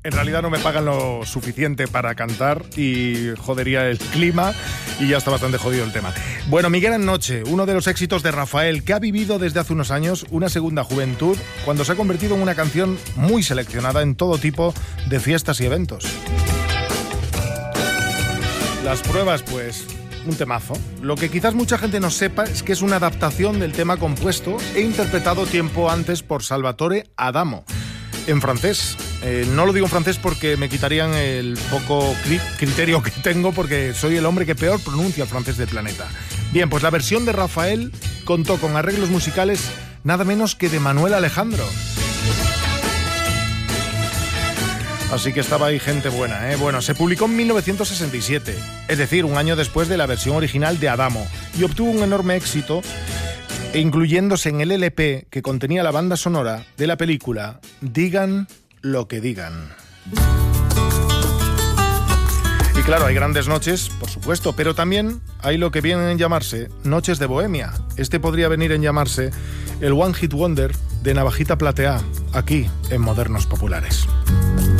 En realidad no me pagan lo suficiente para cantar y jodería el clima y ya está bastante jodido el tema. Bueno, Mi Gran Noche, uno de los éxitos de Rafael, que ha vivido desde hace unos años una segunda juventud cuando se ha convertido en una canción muy seleccionada en todo tipo de fiestas y eventos. Las pruebas, pues, un temazo. Lo que quizás mucha gente no sepa es que es una adaptación del tema compuesto e interpretado tiempo antes por Salvatore Adamo, en francés. No lo digo en francés porque me quitarían el poco criterio que tengo, porque soy el hombre que peor pronuncia el francés del planeta. Bien, pues la versión de Rafael contó con arreglos musicales nada menos que de Manuel Alejandro. Así que estaba ahí gente buena, ¿eh? Bueno, se publicó en 1967, es decir, un año después de la versión original de Adamo, y obtuvo un enorme éxito, incluyéndose en el LP que contenía la banda sonora de la película Digan lo que digan. Y claro, hay grandes noches, por supuesto, pero también hay lo que vienen en llamarse noches de bohemia. Este podría venir en llamarse el One Hit Wonder de Navajita Plateá, aquí en Modernos Populares.